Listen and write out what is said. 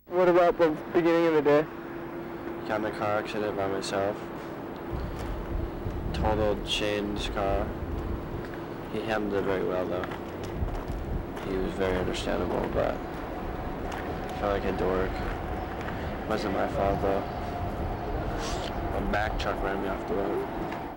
What about the beginning of the day? Got in a car accident by myself. Totaled Shane's car. He handled it very well though. He was very understandable, but I felt like I had to work. It wasn't my fault though. A Mack truck ran me off the road.